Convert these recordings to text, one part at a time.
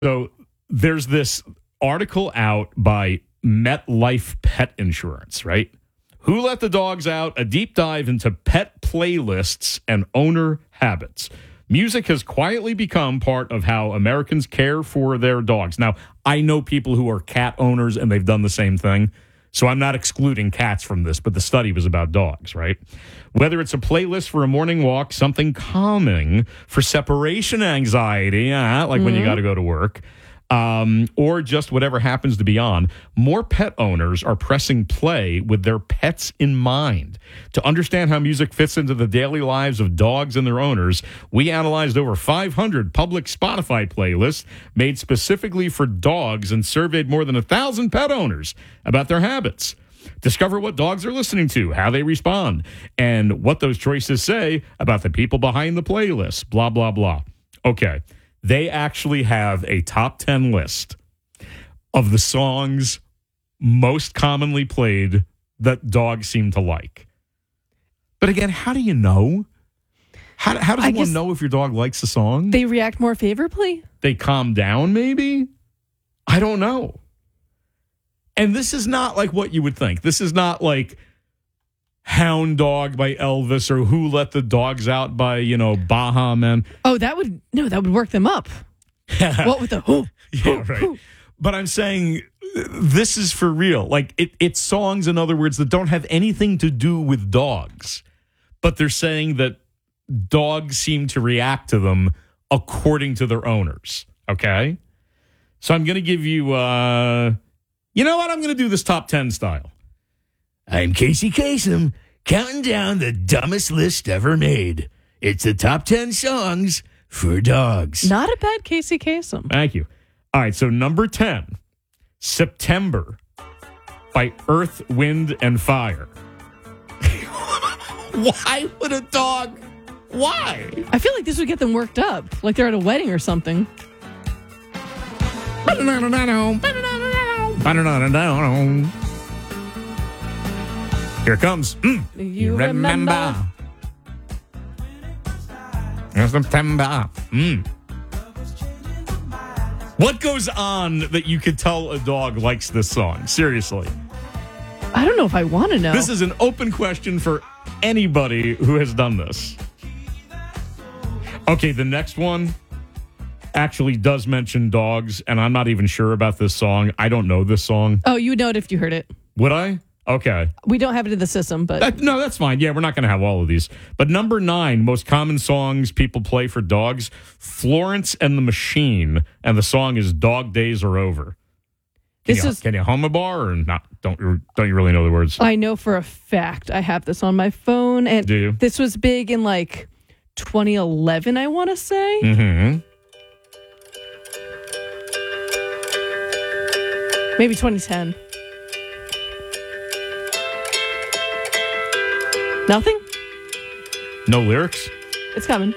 So there's this article out by MetLife Pet Insurance, right? Who Let the Dogs Out? A deep dive into pet playlists and owner habits. Music has quietly become part of how Americans care for their dogs. Now, I know people who are cat owners and they've done the same thing. So I'm not excluding cats from this, but the study was about dogs, right? Whether it's a playlist for a morning walk, something calming for separation anxiety, like when you got to go to work, or just whatever happens to be on, more pet owners are pressing play with their pets in mind. To understand how music fits into the daily lives of dogs and their owners, we analyzed over 500 public Spotify playlists made specifically for dogs and surveyed more than 1,000 pet owners about their habits. Discover what dogs are listening to, how they respond, and what those choices say about the people behind the playlist, blah, blah, blah. Okay. They actually have a top 10 list of the songs most commonly played that dogs seem to like. But again, how do you know? How does one know if your dog likes a song? They react more favorably? They calm down, maybe? I don't know. And this is not like what you would think. This is not like Hound Dog by Elvis or Who Let the Dogs Out by, Baha Men. Oh, that would work them up. What with the who? Yeah, right. Who? But I'm saying this is for real. Like it's songs, in other words, that don't have anything to do with dogs. But they're saying that dogs seem to react to them according to their owners. Okay? So I'm going to give you, you know what? I'm going to do this top 10 style. I'm Casey Kasem, counting down the dumbest list ever made. It's the top 10 songs for dogs. Not a bad Casey Kasem. Thank you. All right, so number 10, September by Earth, Wind, and Fire. Why would a dog? Why? I feel like this would get them worked up, like they're at a wedding or something. Here it comes. You remember. September. What goes on that you could tell a dog likes this song? Seriously. I don't know if I want to know. This is an open question for anybody who has done this. Okay, the next one actually does mention dogs, and I'm not even sure about this song. I don't know this song. Oh, you would know it if you heard it. Would I? Okay. We don't have it in the system, but... No, that's fine. Yeah, we're not going to have all of these. But number 9, most common songs people play for dogs, Florence and the Machine, and the song is Dog Days Are Over. Can you hum a bar or not? Don't you really know the words? I know for a fact. I have this on my phone. And do you? This was big in 2011, I want to say. Mm-hmm. Maybe 2010. Nothing? No lyrics? It's coming.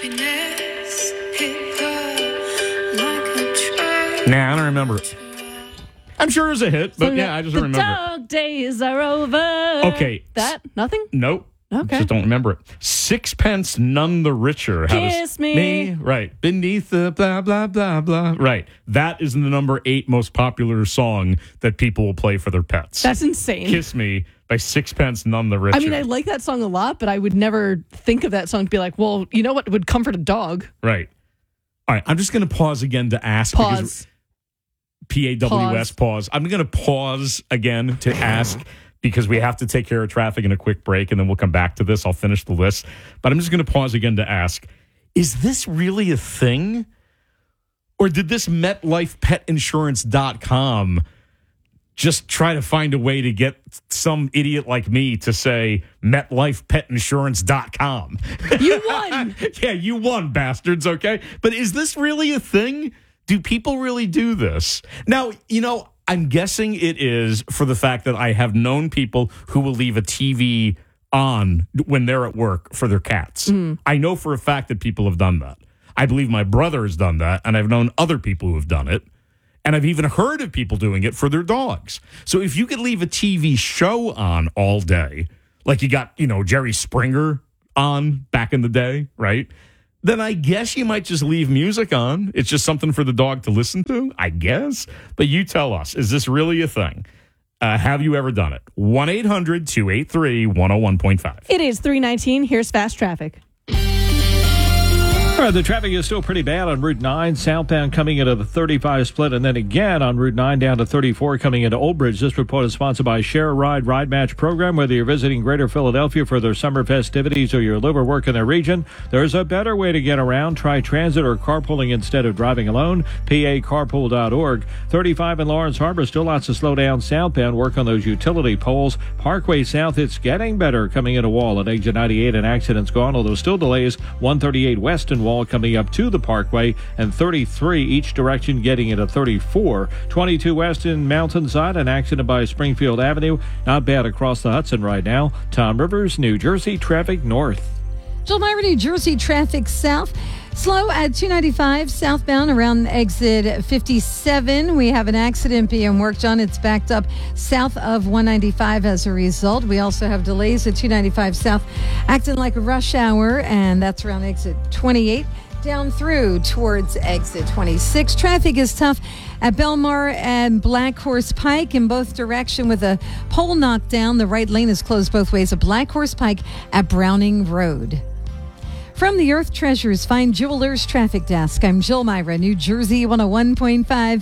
Nah, I don't remember it. I'm sure it was a hit, but I just don't remember. The dog days are over. Okay. That? Nothing? Nope. Okay. Just don't remember it. Sixpence None the Richer. Kiss me. Right. Beneath the blah, blah, blah, blah. Right. That is the number 8 most popular song that people will play for their pets. That's insane. Kiss Me by Sixpence None the Richer. I mean, I like that song a lot, but I would never think of that song to be like, well, you know what would comfort a dog? Right. All right. I'm just going to pause again to ask. Pause. PAWS, pause. I'm going to pause again to ask because we have to take care of traffic in a quick break, and then we'll come back to this. I'll finish the list. But I'm just going to pause again to ask, is this really a thing? Or did this MetLifePetInsurance.com just try to find a way to get some idiot like me to say MetLifePetInsurance.com? You won. Yeah, you won, bastards, okay? But is this really a thing? Do people really do this? Now, I'm guessing it is for the fact that I have known people who will leave a TV on when they're at work for their cats. I know for a fact that people have done that. I believe my brother has done that, and I've known other people who have done it. And I've even heard of people doing it for their dogs. So if you could leave a TV show on all day, like you got, Jerry Springer on back in the day, right? then I guess you might just leave music on. It's just something for the dog to listen to, I guess. But you tell us, is this really a thing? Have you ever done it? 1-800-283-101.5. It is 3:19. Here's fast traffic. All right, the traffic is still pretty bad on Route 9, southbound coming into the 35 split, and then again on Route 9 down to 34 coming into Old Bridge. This report is sponsored by Share a Ride Ride Match program. Whether you're visiting Greater Philadelphia for their summer festivities or you live or work in their region, there's a better way to get around. Try transit or carpooling instead of driving alone. PACarpool.org. 35 in Lawrence Harbor, still lots of slowdown southbound. Work on those utility poles. Parkway South, it's getting better coming into Wall. At exit 98, an accident's gone, although still delays. 138 West and Wall coming up to the Parkway, and 33 each direction getting into 34. 22 West in Mountainside, an accident by Springfield Avenue. Not bad across the Hudson right now. Tom Rivers, New Jersey traffic north. Jill Meyer, New Jersey traffic south. Slow at 295 southbound around exit 57. We have an accident being worked on. It's backed up south of 195 as a result. We also have delays at 295 south acting like a rush hour, and that's around exit 28 down through towards exit 26. Traffic is tough at Belmar and Black Horse Pike in both direction with a pole knocked down. The right lane is closed both ways at Black Horse Pike at Browning Road. From the Earth Treasures Fine Jewelers Traffic Desk, I'm Jill Myra, New Jersey 101.5.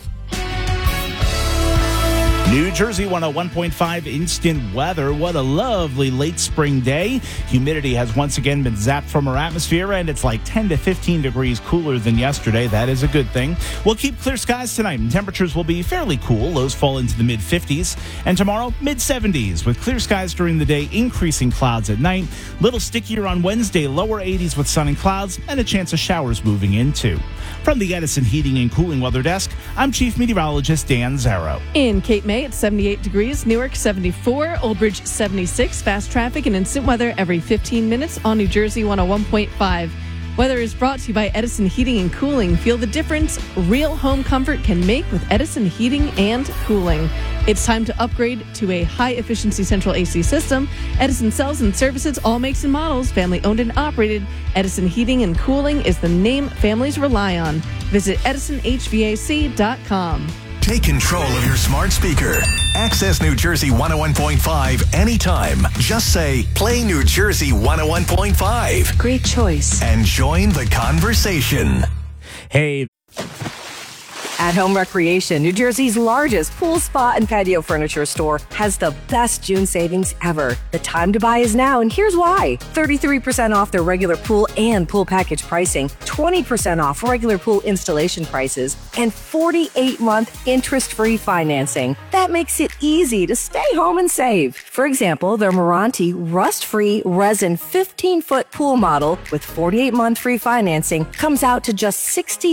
New Jersey 101.5 instant weather. What a lovely late spring day. Humidity has once again been zapped from our atmosphere, and it's like 10 to 15 degrees cooler than yesterday. That is a good thing. We'll keep clear skies tonight, and temperatures will be fairly cool. Lows fall into the mid-50s. And tomorrow, mid-70s, with clear skies during the day, increasing clouds at night. Little stickier on Wednesday, lower 80s with sun and clouds, and a chance of showers moving in, too. From the Edison Heating and Cooling Weather Desk, I'm Chief Meteorologist Dan Zarrow. In Cape May, it's 78 degrees. Newark, 74. Old Bridge, 76. Fast traffic and instant weather every 15 minutes on New Jersey 101.5. Weather is brought to you by Edison Heating and Cooling. Feel the difference real home comfort can make with Edison Heating and Cooling. It's time to upgrade to a high-efficiency central AC system. Edison sells and services all makes and models, family-owned and operated. Edison Heating and Cooling is the name families rely on. Visit EdisonHVAC.com. Take control of your smart speaker. Access New Jersey 101.5 anytime. Just say, play New Jersey 101.5. Great choice. And join the conversation. Hey. At Home Recreation, New Jersey's largest pool, spa, and patio furniture store, has the best June savings ever. The time to buy is now, and here's why. 33% off their regular pool and pool package pricing, 20% off regular pool installation prices, and 48-month interest-free financing. That makes it easy to stay home and save. For example, their Meranti rust-free resin 15-foot pool model with 48-month free financing comes out to just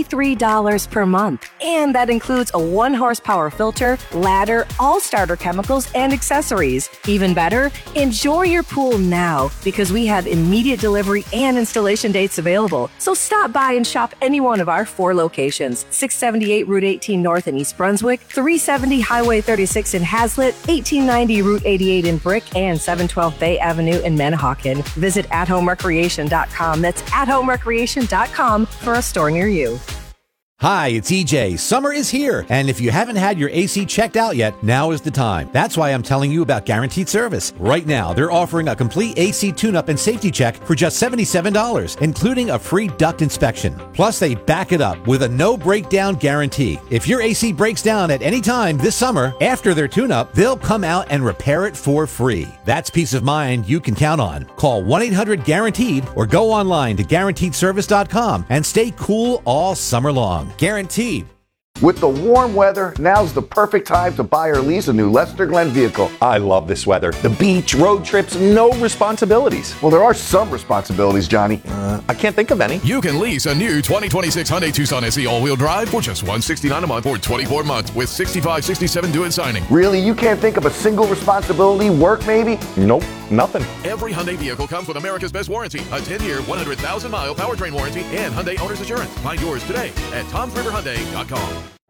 $63 per month. And that includes a 1-horsepower filter, ladder, all starter chemicals, and accessories. Even better, enjoy your pool now because we have immediate delivery and installation dates available. So stop by and shop any one of our 4 locations: 678 Route 18 North in East Brunswick, 370 Highway 36 in Hazlet, 1890 Route 88 in Brick, and 712 Bay Avenue in Manahawkin. Visit athomerecreation.com. That's athomerecreation.com for a store near you. Hi, it's EJ. Summer is here, and if you haven't had your AC checked out yet, now is the time. That's why I'm telling you about Guaranteed Service. Right now, they're offering a complete AC tune-up and safety check for just $77, including a free duct inspection. Plus, they back it up with a no-breakdown guarantee. If your AC breaks down at any time this summer, after their tune-up, they'll come out and repair it for free. That's peace of mind you can count on. Call 1-800-GUARANTEED or go online to GuaranteedService.com and stay cool all summer long. Guaranteed. With the warm weather, now's the perfect time to buy or lease a new Lester Glenn vehicle. I love this weather. The beach, road trips, no responsibilities. Well, there are some responsibilities, Johnny. I can't think of any. You can lease a new 2026 Hyundai Tucson SE all-wheel drive for just $169 a month for 24 months with $65.67 due at signing. Really? You can't think of a single responsibility? Work, maybe? Nope, nothing. Every Hyundai vehicle comes with America's best warranty, a 10-year, 100,000-mile powertrain warranty, and Hyundai Owner's Assurance. Find yours today at TomsRiverHyundai.com.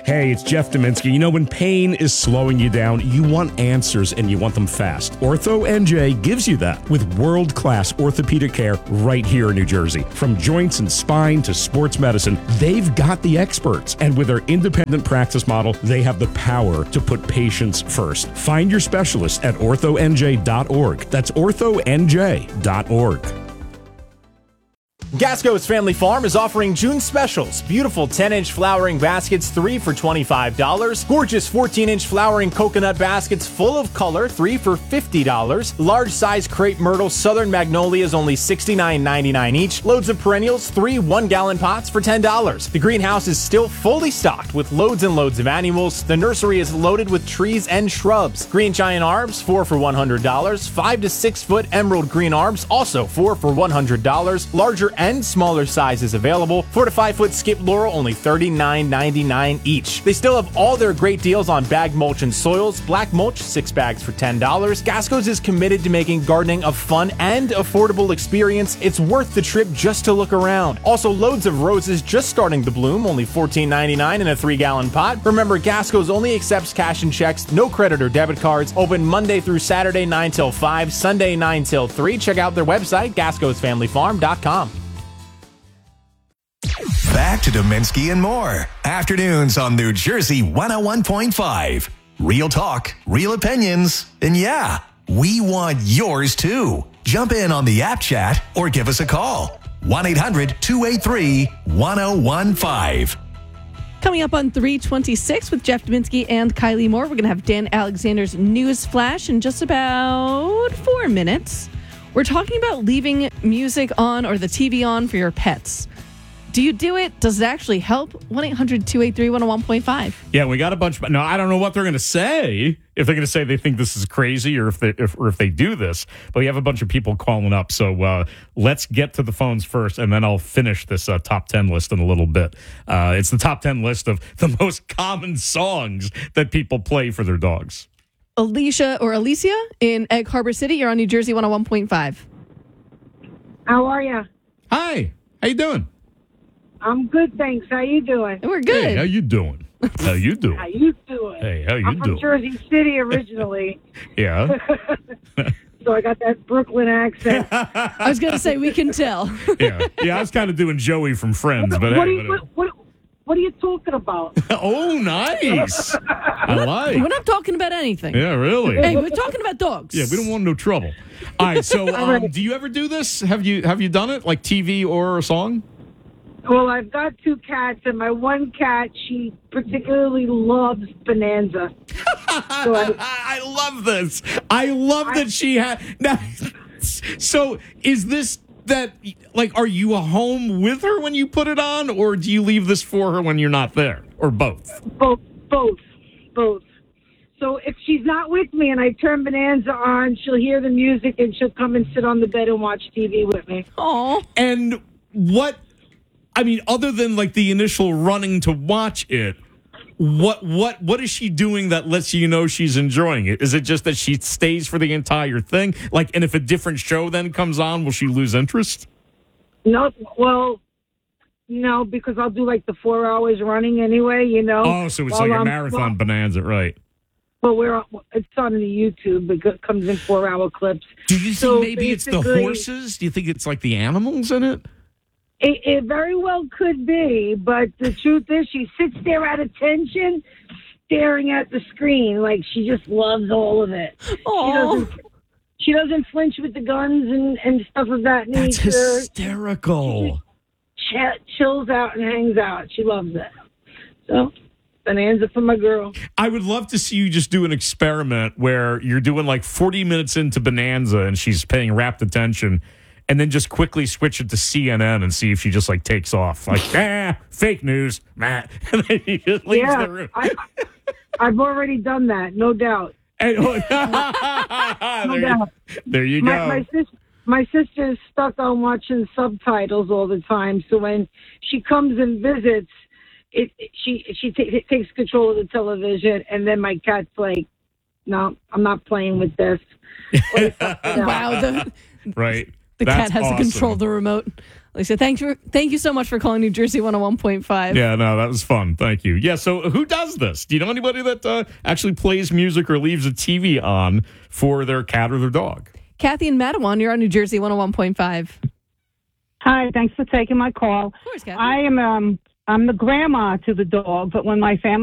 Hey, it's Jeff Dominski. You know, when pain is slowing you down, you want answers and you want them fast. Ortho NJ gives you that with world-class orthopedic care right here in New Jersey. From joints and spine to sports medicine, they've got the experts. And with their independent practice model, they have the power to put patients first. Find your specialist at orthonj.org. That's orthonj.org. Gasco's Family Farm is offering June specials. Beautiful 10-inch flowering baskets, 3 for $25. Gorgeous 14-inch flowering coconut baskets full of color, 3 for $50. Large size crepe myrtle Southern Magnolias, only $69.99 each. Loads of perennials, 3 1-gallon pots for $10. The greenhouse is still fully stocked with loads and loads of annuals. The nursery is loaded with trees and shrubs. Green giant arbs, 4 for $100. 5 to 6 foot emerald green arbs, also 4 for $100. Larger and smaller sizes available. 4 to 5 foot skip laurel, only $39.99 each. They still have all their great deals on bag mulch and soils. Black mulch, 6 bags for $10. Gasco's is committed to making gardening a fun and affordable experience. It's worth the trip just to look around. Also, loads of roses just starting to bloom, only $14.99 in a 3-gallon pot. Remember, Gasco's only accepts cash and checks, no credit or debit cards. Open Monday through Saturday 9 till 5, Sunday 9 till 3. Check out their website, gascosfamilyfarm.com. Back to Dominski and more. Afternoons on New Jersey 101.5. Real talk, real opinions, and yeah, we want yours too. Jump in on the app chat or give us a call. 1-800-283-1015. Coming up on 326 with Jeff Dominski and Kylie Moore, we're going to have Dan Alexander's News Flash in just about 4 minutes. We're talking about leaving music on or the TV on for your pets. Do you do it? Does it actually help? 1-800-283-101.5. Yeah, we got a bunch. No, I don't know what they're going to say. If they're going to say they think this is crazy, or if they do this. But we have a bunch of people calling up. So let's get to the phones first, and then I'll finish this top 10 list in a little bit. It's the top 10 list of the most common songs that people play for their dogs. Alicia in Egg Harbor City. You're on New Jersey 101.5. How are you? Hi. How you doing? I'm good, thanks. How you doing? We're good. Hey, how you doing? How you doing? How you doing? Hey, how you I'm doing? from Jersey City originally. Yeah. So I got that Brooklyn accent. I was going to say, we can tell. Yeah, I was kind of doing Joey from Friends, but what hey, are you talking about? Oh, nice. I like. We're not talking about anything. Yeah, really. Hey, we're talking about dogs. Yeah, we don't want no trouble. All right, so right. Do you ever do this? Have you done it, like TV or a song? Well, I've got 2 cats, and my one cat, she particularly loves Bonanza. So I love this. I love that she had. Now, so is this that, like, are you home with her when you put it on, or do you leave this for her when you're not there, or both? Both. So if she's not with me and I turn Bonanza on, she'll hear the music and she'll come and sit on the bed and watch TV with me. Oh. And what? I mean, other than like the initial running to watch it, what is she doing that lets you know she's enjoying it? Is it just that she stays for the entire thing? Like, and if a different show then comes on, will she lose interest? No, because I'll do like the 4 hours running anyway, you know. Oh, so it's like a marathon Bonanza, right? Well, it's on the YouTube. It comes in 4-hour clips. Do you think maybe it's the horses? Do you think it's like the animals in it? It very well could be, but the truth is she sits there at attention, staring at the screen like she just loves all of it. She doesn't flinch with the guns and stuff of that nature. That's hysterical. She chills out and hangs out. She loves it. So, Bonanza for my girl. I would love to see you just do an experiment where you're doing like 40 minutes into Bonanza and she's paying rapt attention, and then just quickly switch it to CNN and see if she just like takes off. Like, fake news, Matt. And then he just leaves the room. I've already done that, no doubt. No doubt. There you go. My sister is stuck on watching subtitles all the time, so when she comes and visits, she takes control of the television, and then my cat's like, no, I'm not playing with this. Wow. Right. The cat has to control the remote. Lisa, thank you so much for calling New Jersey 101.5. Yeah, no, that was fun. Thank you. Yeah, so who does this? Do you know anybody that actually plays music or leaves a TV on for their cat or their dog? Kathy and Matawan, you're on New Jersey 101.5. Hi, thanks for taking my call. Of course, Kathy. I'm the grandma to the dog, but when my family